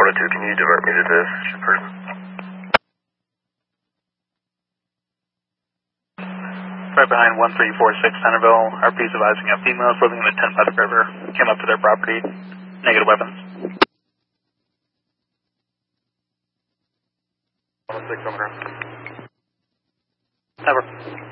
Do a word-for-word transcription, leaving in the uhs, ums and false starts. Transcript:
one oh two, can you divert me to this person? Right behind one three four six Centerville, R P is advising a female is living in the Ten-Puttock River. Came up to their property. Negative weapons. one oh six, over. Never.